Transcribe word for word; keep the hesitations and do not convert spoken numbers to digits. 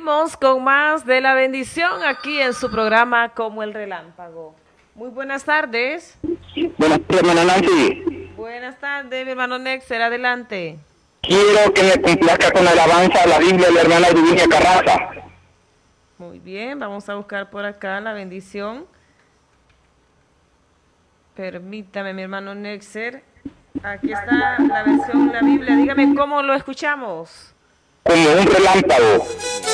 Seguimos con más de la bendición aquí en su programa Como el Relámpago. Muy buenas tardes. Buenas tardes, hermana Nancy. Buenas tardes, mi hermano Nexer, adelante. Quiero que me complazca con la alabanza a la Biblia de la hermana Virginia Carraza. Muy bien, vamos a buscar por acá la bendición. Permítame, mi hermano Nexer. Aquí está la versión de la Biblia. Dígame cómo lo escuchamos. Como un relámpago.